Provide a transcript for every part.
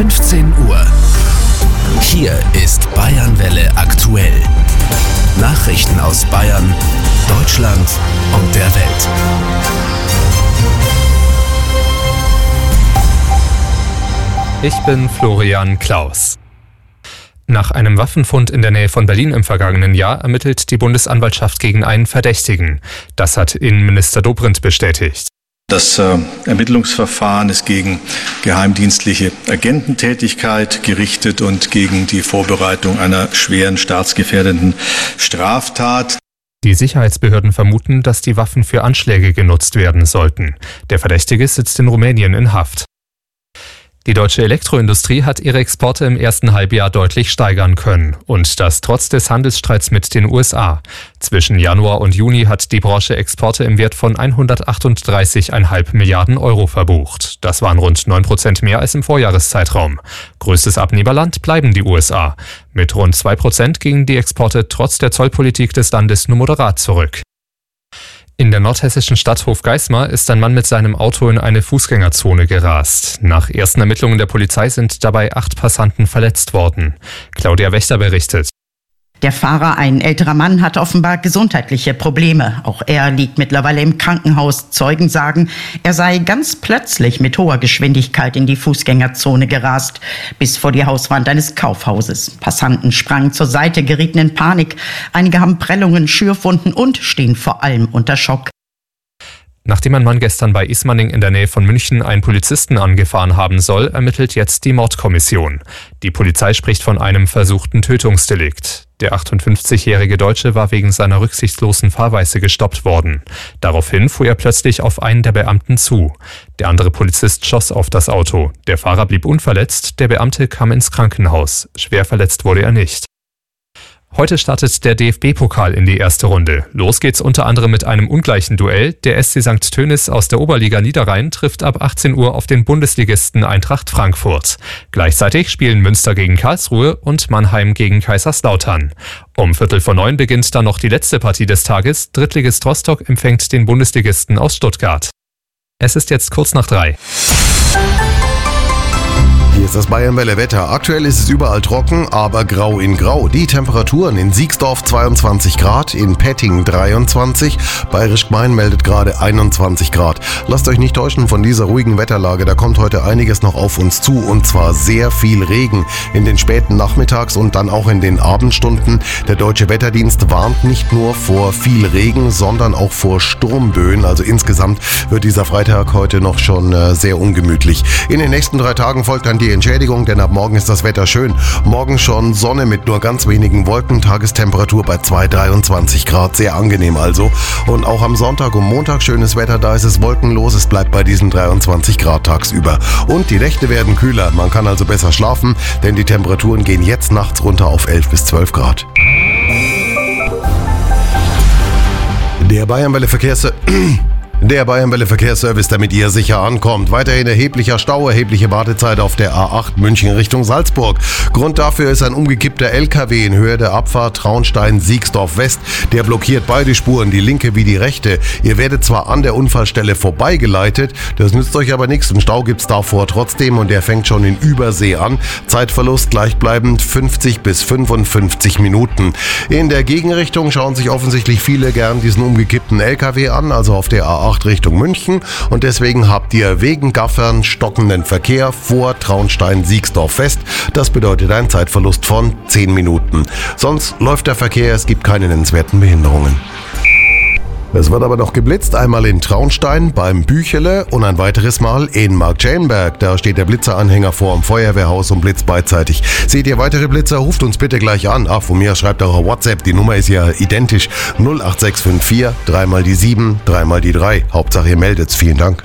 15 Uhr. Hier ist Bayernwelle aktuell. Nachrichten aus Bayern, Deutschland und der Welt. Ich bin Florian Klaus. Nach einem Waffenfund in der Nähe von Berlin im vergangenen Jahr ermittelt die Bundesanwaltschaft gegen einen Verdächtigen. Das hat Innenminister Dobrindt bestätigt. Das Ermittlungsverfahren ist gegen geheimdienstliche Agententätigkeit gerichtet und gegen die Vorbereitung einer schweren staatsgefährdenden Straftat. Die Sicherheitsbehörden vermuten, dass die Waffen für Anschläge genutzt werden sollten. Der Verdächtige sitzt in Rumänien in Haft. Die deutsche Elektroindustrie hat ihre Exporte im ersten Halbjahr deutlich steigern können. Und das trotz des Handelsstreits mit den USA. Zwischen Januar und Juni hat die Branche Exporte im Wert von 138,5 Milliarden Euro verbucht. Das waren rund 9% mehr als im Vorjahreszeitraum. Größtes Abnehmerland bleiben die USA. Mit rund 2% gingen die Exporte trotz der Zollpolitik des Landes nur moderat zurück. In der nordhessischen Stadt Hofgeismar ist ein Mann mit seinem Auto in eine Fußgängerzone gerast. Nach ersten Ermittlungen der Polizei sind dabei 8 Passanten verletzt worden. Claudia Wächter berichtet. Der Fahrer, ein älterer Mann, hat offenbar gesundheitliche Probleme. Auch er liegt mittlerweile im Krankenhaus. Zeugen sagen, er sei ganz plötzlich mit hoher Geschwindigkeit in die Fußgängerzone gerast, bis vor die Hauswand eines Kaufhauses. Passanten sprangen zur Seite, gerieten in Panik. Einige haben Prellungen, Schürfwunden und stehen vor allem unter Schock. Nachdem ein Mann gestern bei Ismaning in der Nähe von München einen Polizisten angefahren haben soll, ermittelt jetzt die Mordkommission. Die Polizei spricht von einem versuchten Tötungsdelikt. Der 58-jährige Deutsche war wegen seiner rücksichtslosen Fahrweise gestoppt worden. Daraufhin fuhr er plötzlich auf einen der Beamten zu. Der andere Polizist schoss auf das Auto. Der Fahrer blieb unverletzt, der Beamte kam ins Krankenhaus. Schwer verletzt wurde er nicht. Heute startet der DFB-Pokal in die erste Runde. Los geht's unter anderem mit einem ungleichen Duell. Der SC St. Tönnies aus der Oberliga Niederrhein trifft ab 18 Uhr auf den Bundesligisten Eintracht Frankfurt. Gleichzeitig spielen Münster gegen Karlsruhe und Mannheim gegen Kaiserslautern. Um 8:45 beginnt dann noch die letzte Partie des Tages. Drittligist Rostock empfängt den Bundesligisten aus Stuttgart. Es ist jetzt kurz nach 3. Hier ist das Bayernwelle Wetter. Aktuell ist es überall trocken, aber grau in grau. Die Temperaturen in Siegsdorf 22 Grad, in Petting 23, Bayerisch Gmein meldet gerade 21 Grad. Lasst euch nicht täuschen von dieser ruhigen Wetterlage, da kommt heute einiges noch auf uns zu und zwar sehr viel Regen in den späten Nachmittags und dann auch in den Abendstunden. Der Deutsche Wetterdienst warnt nicht nur vor viel Regen, sondern auch vor Sturmböen. Also insgesamt wird dieser Freitag heute noch schon sehr ungemütlich. In den nächsten 3 Tagen folgt dann die Entschädigung, denn ab morgen ist das Wetter schön. Morgen schon Sonne mit nur ganz wenigen Wolken, Tagestemperatur bei 23 Grad, sehr angenehm also. Und auch am Sonntag und Montag schönes Wetter, da ist es wolkenlos, es bleibt bei diesen 23 Grad tagsüber. Und die Nächte werden kühler, man kann also besser schlafen, denn die Temperaturen gehen jetzt nachts runter auf 11 bis 12 Grad. Der Bayernwelle Verkehrsservice, damit ihr sicher ankommt. Weiterhin erheblicher Stau, erhebliche Wartezeit auf der A8 München Richtung Salzburg. Grund dafür ist ein umgekippter LKW in Höhe der Abfahrt Traunstein-Siegsdorf West. Der blockiert beide Spuren, die linke wie die rechte. Ihr werdet zwar an der Unfallstelle vorbeigeleitet, das nützt euch aber nichts. Einen Stau gibt's davor trotzdem und der fängt schon in Übersee an. Zeitverlust gleichbleibend 50 bis 55 Minuten. In der Gegenrichtung schauen sich offensichtlich viele gern diesen umgekippten LKW an, also auf der A8 Richtung München, und deswegen habt ihr wegen Gaffern stockenden Verkehr vor Traunstein-Siegsdorf West. Das bedeutet einen Zeitverlust von 10 Minuten. Sonst läuft der Verkehr, es gibt keine nennenswerten Behinderungen. Es wird aber noch geblitzt, einmal in Traunstein beim Büchele und ein weiteres Mal in Marktschellenberg. Da steht der Blitzeranhänger vor dem Feuerwehrhaus und blitzt beidseitig. Seht ihr weitere Blitzer, ruft uns bitte gleich an. Von mir schreibt auch auf WhatsApp, die Nummer ist ja identisch. 08654 3 mal die 7, 3 mal die 3. Hauptsache ihr meldet's. Vielen Dank.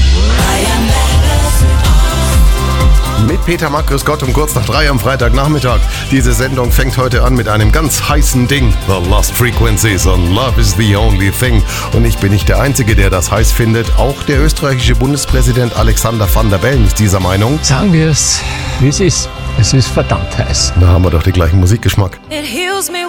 Mit Peter Mack, grüß Gott, um kurz nach 3 am Freitagnachmittag. Diese Sendung fängt heute an mit einem ganz heißen Ding. The Lost Frequencies und Love is the Only Thing. Und ich bin nicht der Einzige, der das heiß findet. Auch der österreichische Bundespräsident Alexander Van der Bellen ist dieser Meinung. Sagen wir es, wie es ist. Es ist verdammt heiß. Da haben wir doch den gleichen Musikgeschmack. It heals me